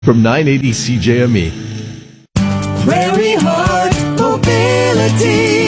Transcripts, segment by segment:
From 980 CJME. Prairie Heart Mobility.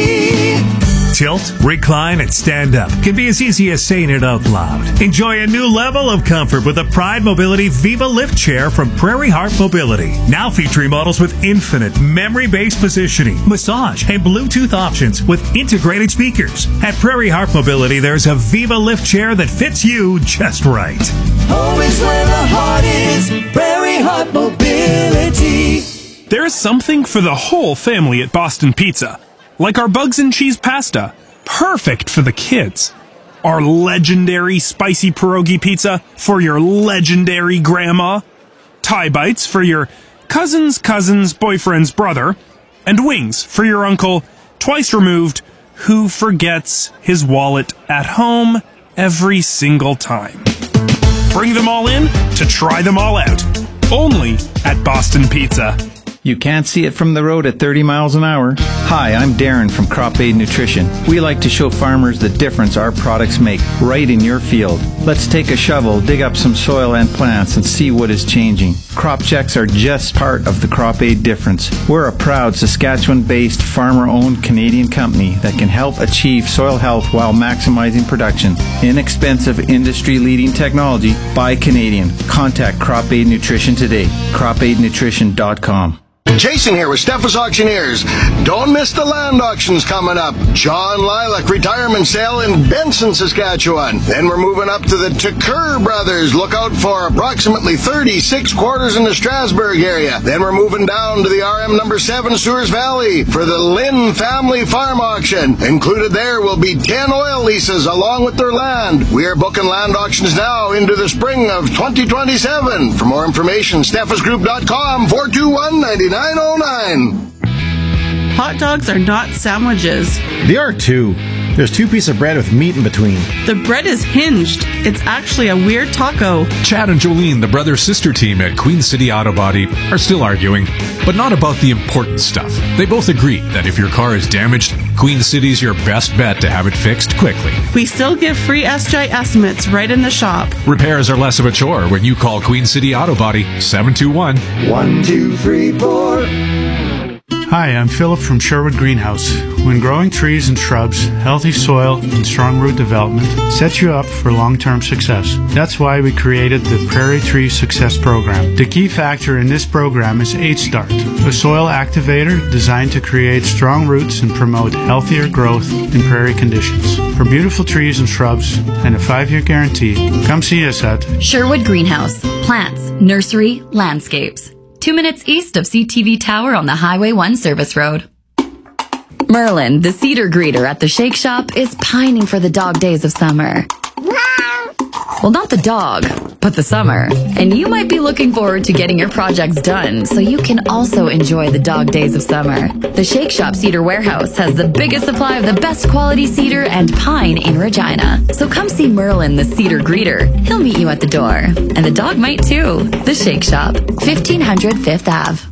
Tilt, recline, and stand up can be as easy as saying it out loud. Enjoy a new level of comfort with the Pride Mobility Viva Lift Chair from Prairie Heart Mobility. Now featuring models with infinite memory-based positioning, massage, and Bluetooth options with integrated speakers. At Prairie Heart Mobility, there's a Viva Lift Chair that fits you just right. Always where the heart is, Prairie Heart Mobility. There's something for the whole family at Boston Pizza. Like our bugs and cheese pasta, perfect for the kids. Our legendary spicy pierogi pizza for your legendary grandma. Thai bites for your cousin's boyfriend's brother. And wings for your uncle, twice removed, who forgets his wallet at home every single time. Bring them all in to try them all out. Only at Boston Pizza. You can't see it from the road at 30 miles an hour. Hi, I'm Darren from Crop Aid Nutrition. We like to show farmers the difference our products make right in your field. Let's take a shovel, dig up some soil and plants, and see what is changing. Crop checks are just part of the Crop Aid difference. We're a proud Saskatchewan-based, farmer-owned Canadian company that can help achieve soil health while maximizing production. Inexpensive, industry-leading technology by Canadian. Contact Crop Aid Nutrition today. CropAidNutrition.com. Jason here with Steffes Auctioneers. Don't miss the land auctions coming up. John Lilac retirement sale in Benson, Saskatchewan. Then we're moving up to the Tucker Brothers. Look out for approximately 36 quarters in the Strasbourg area. Then we're moving down to the RM number 7 Sewers Valley for the Lynn Family Farm Auction. Included there will be 10 oil leases along with their land. We are booking land auctions now into the spring of 2027. For more information, steffesgroup.com 421-9909. Hot dogs are not sandwiches. They are too. There's 2 pieces of bread with meat in between. The bread is hinged. It's actually a weird taco. Chad and Jolene, the brother-sister team at Queen City Auto Body, are still arguing, but not about the important stuff. They both agree that if your car is damaged, Queen City's your best bet to have it fixed quickly. We still give free SJ estimates right in the shop. Repairs are less of a chore when you call Queen City Auto Body 721-1234. Hi, I'm Philip from Sherwood Greenhouse. When growing trees and shrubs, healthy soil and strong root development sets you up for long-term success. That's why we created the Prairie Tree Success Program. The key factor in this program is H-Start, a soil activator designed to create strong roots and promote healthier growth in prairie conditions. For beautiful trees and shrubs and a 5-year guarantee, come see us at Sherwood Greenhouse. Plants, nursery, landscapes. 2 minutes east of CTV Tower on the Highway 1 service road. Merlin, the cedar greeter at the Shake Shop, is pining for the dog days of summer. Well, not the dog, but the summer. And you might be looking forward to getting your projects done so you can also enjoy the dog days of summer. The Shake Shop Cedar Warehouse has the biggest supply of the best quality cedar and pine in Regina. So come see Merlin, the cedar greeter. He'll meet you at the door. And the dog might too. The Shake Shop, 1500 Fifth Ave.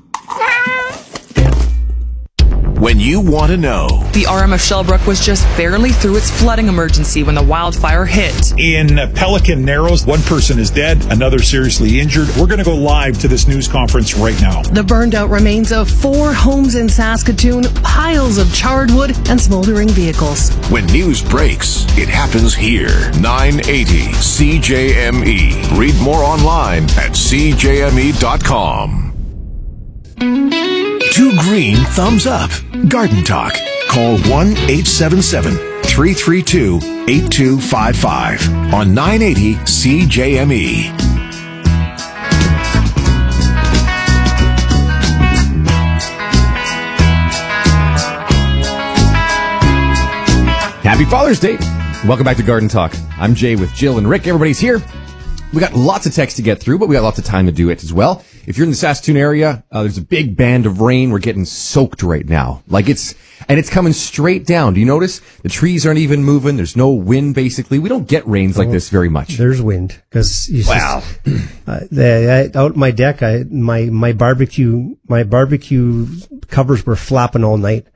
When you want to know. The RM of Shellbrook was just barely through its flooding emergency when the wildfire hit. In Pelican Narrows, 1 person is dead, another seriously injured. We're going to go live to this news conference right now. The burned out remains of 4 homes in Saskatoon, piles of charred wood, and smoldering vehicles. When news breaks, it happens here. 980 CJME. Read more online at CJME.com. 2 green thumbs up. Garden Talk. Call 1-877-332-8255 on 980 CJME. Happy Father's Day. Welcome back to Garden Talk. I'm Jay with Jill and Rick. Everybody's here. We got lots of text to get through, but we got lots of time to do it as well. If you're in the Saskatoon area, there's a big band of rain. We're getting soaked right now. It's coming straight down. Do you notice? The trees aren't even moving. There's no wind, basically. We don't get rains like this very much. There's wind. Cause wow. Out my deck, my barbecue covers were flapping all night.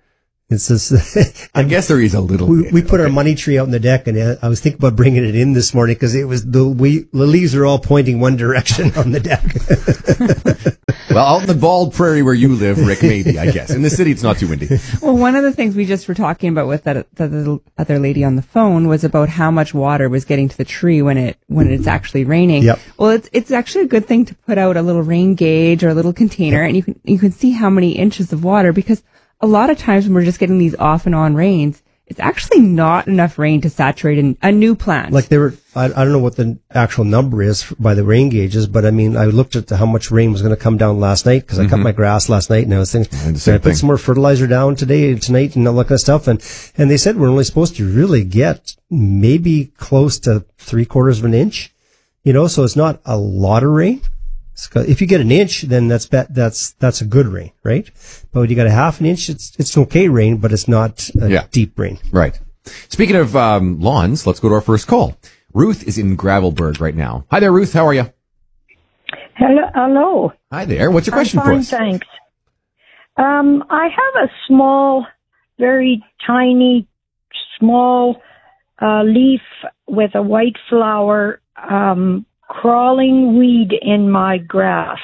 It's just, I guess there is a little bit. We put our money tree out on the deck, and I was thinking about bringing it in this morning because it was the leaves are all pointing one direction on the deck. Well, out in the bald prairie where you live, Rick, maybe, I guess. In the city, it's not too windy. Well, one of the things we just were talking about with that other lady on the phone was about how much water was getting to the tree when it's actually raining. Yep. Well, it's actually a good thing to put out a little rain gauge or a little container, and you can see how many inches of water, because a lot of times when we're just getting these off and on rains, it's actually not enough rain to saturate a new plant. Like I don't know what the actual number is by the rain gauges, but I mean, I looked at how much rain was going to come down last night because I cut my grass last night, and I was thinking, I put some more fertilizer down tonight, and all that kind of stuff. And they said we're only supposed to really get maybe close to 3/4 of an inch, so it's not a lot of rain. If you get an inch, then that's a good rain, right? But when you got a half an inch, it's okay rain, but it's not deep rain. Right. Speaking of lawns, let's go to our first call. Ruth is in Gravelburg right now. Hi there, Ruth. How are you? Hello. Hi there. What's your question for us? Thanks. I have a small, very tiny, small leaf with a white flower, crawling weed in my grass.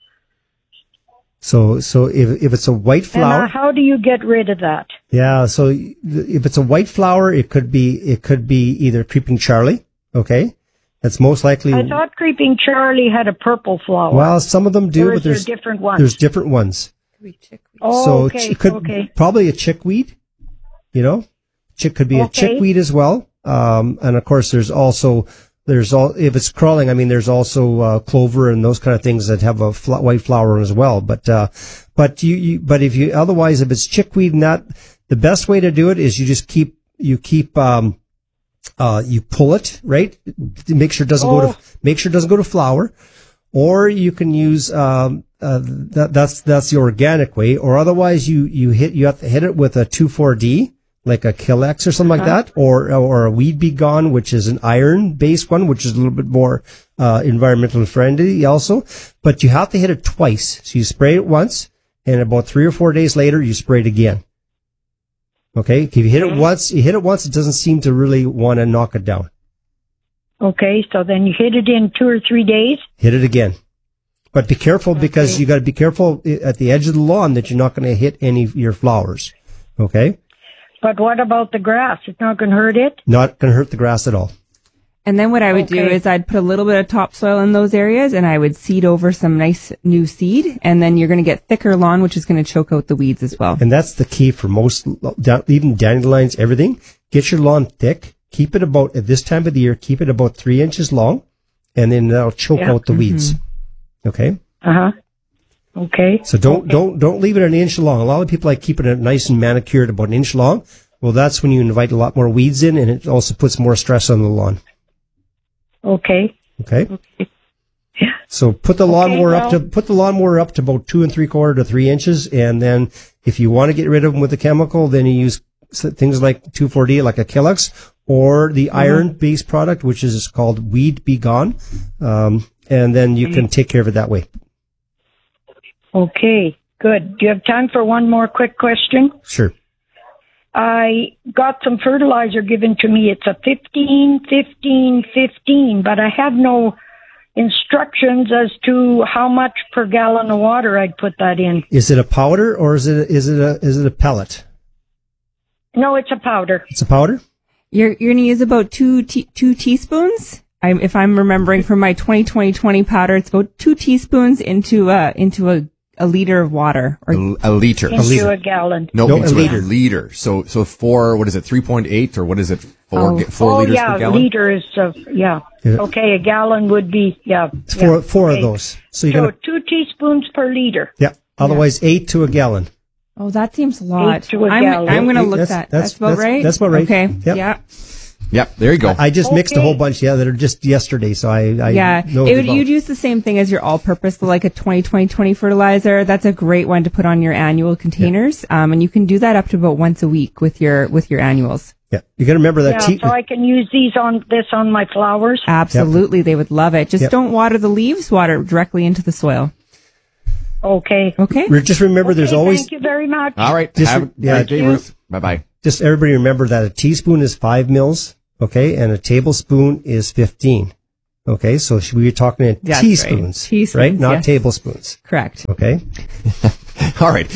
So if it's a white flower, and how do you get rid of that? Yeah, so if it's a white flower, it could be either Creeping Charlie. Okay, that's most likely. I thought Creeping Charlie had a purple flower. Well, some of them do, but there's different ones. There's different ones. Oh, so okay. It could probably a chickweed. Could be a chickweed as well. And of course, if it's crawling, I mean, there's also clover and those kind of things that have a white flower as well. But if it's chickweed, the best way to do it is you just you pull it, right? Make sure it doesn't go to flower, or you can use that's the organic way, or otherwise you have to hit it with a 2,4-D. Like a Killex or something like that, or a Weed Be Gone, which is an iron-based one, which is a little bit more environmentally friendly also. But you have to hit it twice. So you spray it once, and about 3 or 4 days later, you spray it again. Okay? If you hit it once, it doesn't seem to really want to knock it down. Okay, so then you hit it in 2 or 3 days? Hit it again. But be careful, because you got to be careful at the edge of the lawn that you're not going to hit any of your flowers. Okay? But what about the grass? It's not going to hurt it? Not going to hurt the grass at all. And then what I would do is I'd put a little bit of topsoil in those areas, and I would seed over some nice new seed, and then you're going to get thicker lawn, which is going to choke out the weeds as well. And that's the key for most, even dandelions, everything. Get your lawn thick. Keep it at this time of the year, keep it about 3 inches long, and then that'll choke out the weeds. Okay? Okay. So don't leave it an inch long. A lot of people like keeping it nice and manicured about an inch long. Well, that's when you invite a lot more weeds in, and it also puts more stress on the lawn. Okay. Yeah. So put the lawnmower up to about 2 3/4 to 3 inches, and then if you want to get rid of them with a chemical, then you use things like 2,4-D, like a Killex, or the iron-based product, which is called Weed Be Gone, and then you can take care of it that way. Okay, good. Do you have time for one more quick question? Sure. I got some fertilizer given to me. It's a 15-15-15, but I have no instructions as to how much per gallon of water I'd put that in. Is it a powder or is it a pellet? No, it's a powder. It's a powder? You're going to use about two teaspoons. If I'm remembering from my 2020 powder, it's about 2 teaspoons into a liter of water. Or a liter. Into a gallon. No, a liter. So 4, what is it, 3.8, or what is it, 4 liters per gallon? Liters of, Okay, a gallon would be, It's four of those. So you're 2 teaspoons per liter. Yeah. Otherwise, 8 to a gallon. Oh, that seems a lot. 8 to a gallon. I'm going to look that. That's about right? That's about right. Okay. Yep. Yeah. Yep, there you go. I just mixed a whole bunch, that are just yesterday, so I know you'd use the same thing as your all-purpose, like a 20-20-20 fertilizer. That's a great one to put on your annual containers, and you can do that up to about once a week with your annuals. Yeah, you got to remember that. So I can use on my flowers. Absolutely, they would love it. Just don't water the leaves; water directly into the soil. Okay. Just remember, there's always. Thank you very much. All right. Have a great day, Ruth. Bye-bye. Just everybody remember that a teaspoon is 5 mils, okay, and a tablespoon is 15. Okay, so we be talking in teaspoons, right? Not tablespoons. Correct. Okay. All right.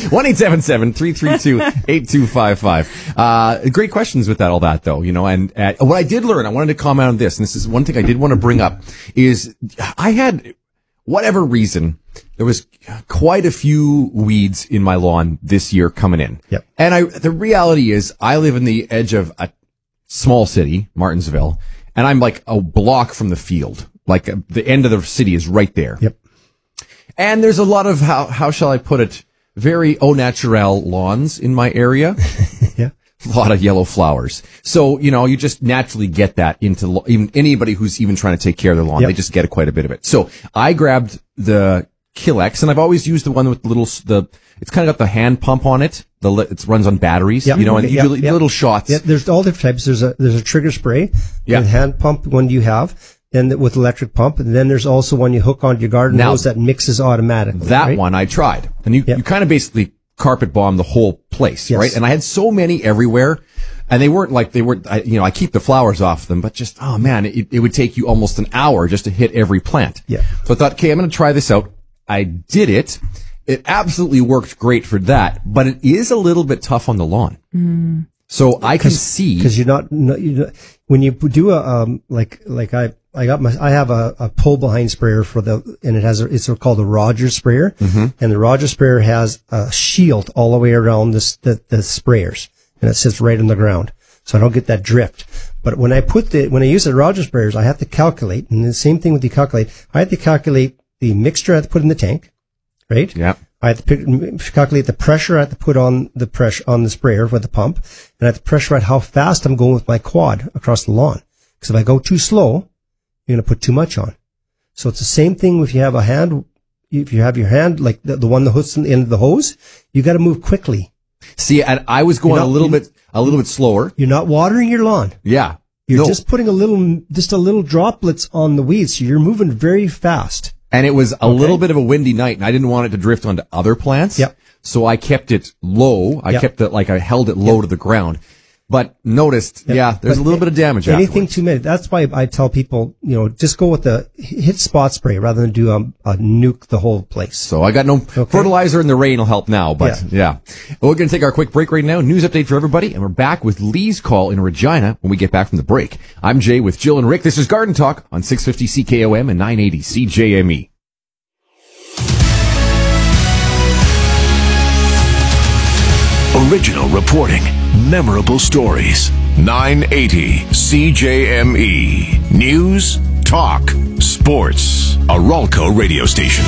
1-877-332-8255. Great questions with all that, though, you know, and what I did learn, I wanted to comment on this, and this is one thing I did want to bring up, is I had, whatever reason, there was quite a few weeds in my lawn this year coming in. Yep. And the reality is I live in the edge of a small city, Martinsville, and I'm like a block from the field. Like the end of the city is right there. Yep. And there's a lot of, how shall I put it, very au naturel lawns in my area. Yeah. A lot of yellow flowers. So, you know, you just naturally get that into even anybody who's even trying to take care of their lawn. Yep. They just get quite a bit of it. So I grabbed the Killex, and I've always used the one with it's kind of got the hand pump on it. It runs on batteries, you know, and usually little shots. Yeah, there's all different types. There's a trigger spray. Yeah. The hand pump one you have, then with electric pump, and then there's also one you hook onto your garden hose that mixes automatically. That one I tried. And you kind of basically carpet bomb the whole place, right? And I had so many everywhere, and I keep the flowers off them, but just, oh man, it would take you almost an hour just to hit every plant. Yeah. So I thought, okay, I'm going to try this out. I did it. It absolutely worked great for that, but it is a little bit tough on the lawn. Mm. So I can see, because you're not when you do a I have a pull behind sprayer and it's called a Rogers sprayer, and the Rogers sprayer has a shield all the way around the sprayers, and it sits right on the ground, so I don't get that drift. But when I use the Rogers sprayers, I have to calculate, and the same thing with the calculate. I have to calculate the mixture I have to put in the tank, right? Yeah. I have to calculate the pressure I have to put on the sprayer with the pump, and I have to pressure out how fast I'm going with my quad across the lawn. Because if I go too slow, you're going to put too much on. So it's the same thing if you have your hand, like the one that hooks in the end of the hose, you got to move quickly. See, and I was going a little bit slower. You're not watering your lawn. Yeah. You're just putting a little droplets on the weeds, so you're moving very fast. And it was a little bit of a windy night, and I didn't want it to drift onto other plants. Yep. So I kept it low. I kept it I held it low to the ground. But noticed, there's a little bit of damage anything afterwards. too many. That's why I tell people, just go with hit spot spray rather than do a nuke the whole place. So I got no fertilizer, and the rain will help now. But Well, we're going to take our quick break right now. News update for everybody, and we're back with Lee's call in Regina when we get back from the break. I'm Jay with Jill and Rick. This is Garden Talk on 650 CKOM and 980 CJME. Original reporting, memorable stories. 980 CJME. News, talk, sports. A Ralco radio station.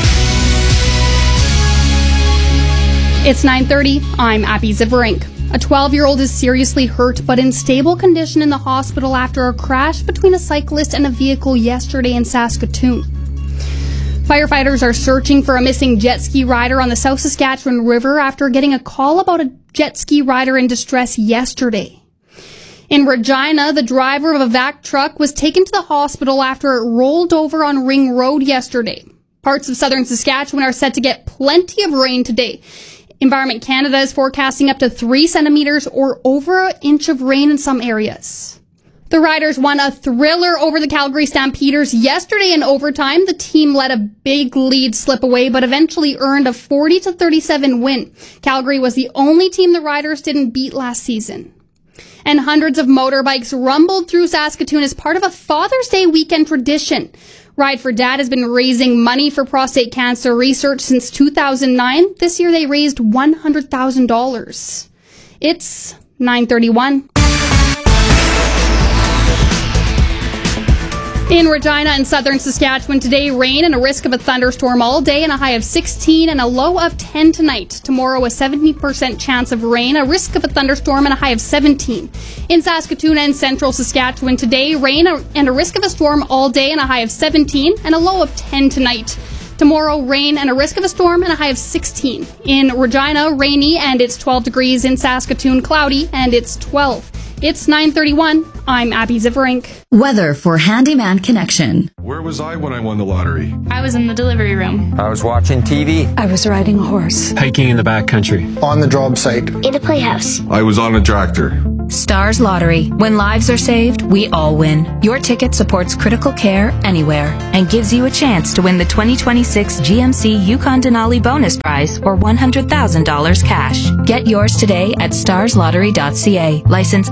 It's 9:30. I'm Abby Ziverink. A 12-year-old is seriously hurt but in stable condition in the hospital after a crash between a cyclist and a vehicle yesterday in Saskatoon. Firefighters are searching for a missing jet ski rider on the South Saskatchewan River after getting a call about a jet ski rider in distress yesterday. In Regina, the driver of a vac truck was taken to the hospital after it rolled over on Ring Road yesterday. Parts of southern Saskatchewan are set to get plenty of rain today. Environment Canada is forecasting up to 3 centimeters or over an inch of rain in some areas. The Riders won a thriller over the Calgary Stampeders yesterday in overtime. The team let a big lead slip away, but eventually earned a 40-37 win. Calgary was the only team the Riders didn't beat last season. And hundreds of motorbikes rumbled through Saskatoon as part of a Father's Day weekend tradition. Ride for Dad has been raising money for prostate cancer research since 2009. This year they raised $100,000. It's 9:31. In Regina and southern Saskatchewan today, rain and a risk of a thunderstorm all day and a high of 16 and a low of 10 tonight. Tomorrow, a 70% chance of rain, a risk of a thunderstorm and a high of 17. In Saskatoon and central Saskatchewan today, rain and a risk of a storm all day and a high of 17 and a low of 10 tonight. Tomorrow, rain and a risk of a storm and a high of 16. In Regina, rainy and it's 12 degrees. In Saskatoon, cloudy and it's 12. It's 9:31. I'm Abby Ziverink. Weather for Handyman Connection. Where was I when I won the lottery? I was in the delivery room. I was watching TV. I was riding a horse. Hiking in the backcountry. On the job site. In a playhouse. I was on a tractor. Stars Lottery. When lives are saved, we all win. Your ticket supports critical care anywhere and gives you a chance to win the 2026 GMC Yukon Denali bonus prize or $100,000 cash. Get yours today at starslottery.ca. License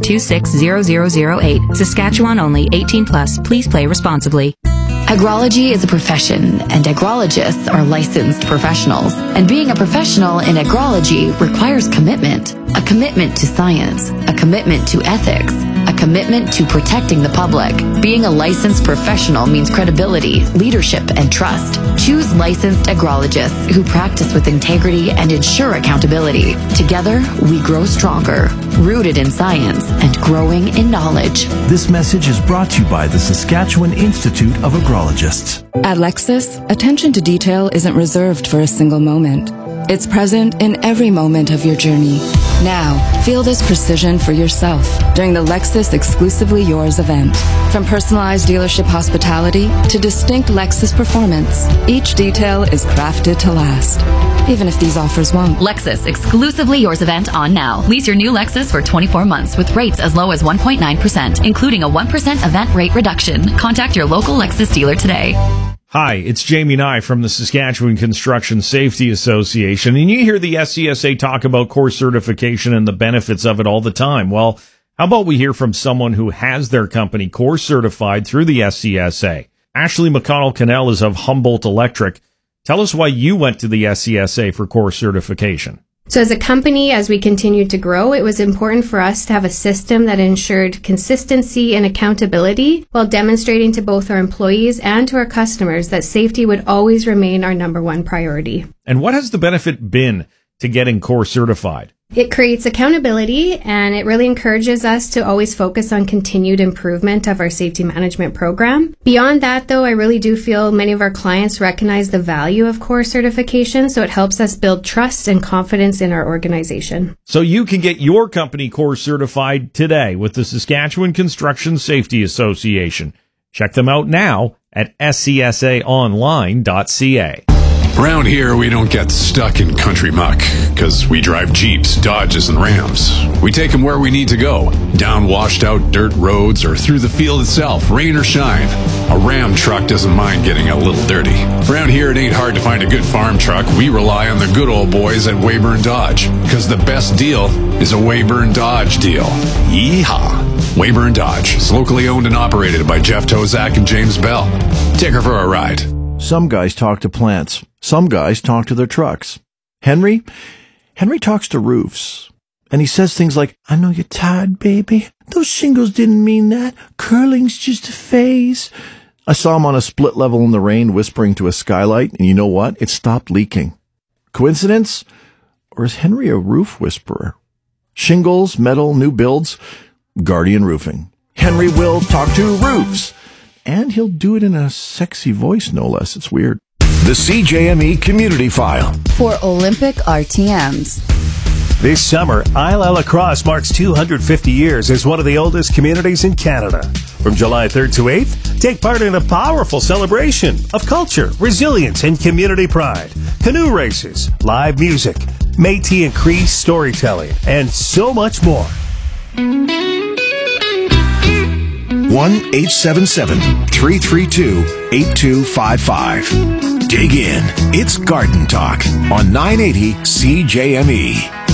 LR260008. Saskatchewan only. 18 plus. Please play responsibly. Agrology is a profession, and agrologists are licensed professionals. And being a professional in agrology requires commitment. A commitment to science, a commitment to ethics, a commitment to protecting the public. Being a licensed professional means credibility, leadership, and trust. Choose licensed agrologists who practice with integrity and ensure accountability. Together, we grow stronger, rooted in science and growing in knowledge. This message is brought to you by the Saskatchewan Institute of Agrologists. At Lexus, attention to detail isn't reserved for a single moment. It's present in every moment of your journey. Now, feel this precision for yourself during the Lexus Exclusively Yours event. From personalized dealership hospitality to distinct Lexus performance, each detail is crafted to last, even if these offers won't. Lexus Exclusively Yours event on now. Lease your new Lexus for 24 months with rates as low as 1.9%, including a 1% event rate reduction. Contact your local Lexus dealer today. Hi, it's Jamie Nye from the Saskatchewan Construction Safety Association, and you hear the SCSA talk about course certification and the benefits of it all the time. Well, how about we hear from someone who has their company course certified through the SCSA? Ashley McConnell-Cannell is of Humboldt Electric. Tell us why you went to the SCSA for course certification. So as a company, as we continued to grow, it was important for us to have a system that ensured consistency and accountability while demonstrating to both our employees and to our customers that safety would always remain our number one priority. And what has the benefit been to getting course certified? It creates accountability, and it really encourages us to always focus on continued improvement of our safety management program. Beyond that, though, I really do feel many of our clients recognize the value of course certification, so it helps us build trust and confidence in our organization. So you can get your company course certified today with the Saskatchewan Construction Safety Association. Check them out now at scsaonline.ca. Around here, we don't get stuck in country muck, because we drive Jeeps, Dodges, and Rams. We take them where we need to go, down washed-out dirt roads or through the field itself, rain or shine. A Ram truck doesn't mind getting a little dirty. Around here, it ain't hard to find a good farm truck. We rely on the good old boys at Weyburn Dodge, because the best deal is a Weyburn Dodge deal. Yeehaw! Weyburn Dodge is locally owned and operated by Jeff Tozak and James Bell. Take her for a ride. Some guys talk to plants. Some guys talk to their trucks. Henry talks to roofs. And he says things like, I know you're tired, baby. Those shingles didn't mean that. Curling's just a phase. I saw him on a split level in the rain whispering to a skylight, and you know what? It stopped leaking. Coincidence? Or is Henry a roof whisperer? Shingles, metal, new builds, Guardian Roofing. Henry will talk to roofs. And he'll do it in a sexy voice, no less. It's weird. The CJME Community File. For Olympic RTMs. This summer, Isla La Crosse marks 250 years as one of the oldest communities in Canada. From July 3rd to 8th, take part in a powerful celebration of culture, resilience, and community pride. Canoe races, live music, Métis and Cree storytelling, and so much more. 1-877-332-8255. Dig in. It's Garden Talk on 980 CJME.